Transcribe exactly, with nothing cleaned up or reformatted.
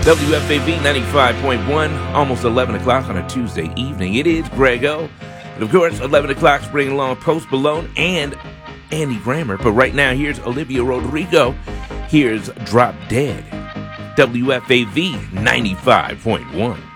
W F A V ninety-five point one, almost eleven o'clock on a Tuesday evening. It is Grego. And of course, eleven o'clock's bringing along Post Malone and Andy Grammer. But right now, here's Olivia Rodrigo. Here's Drop Dead. W F A V ninety-five point one.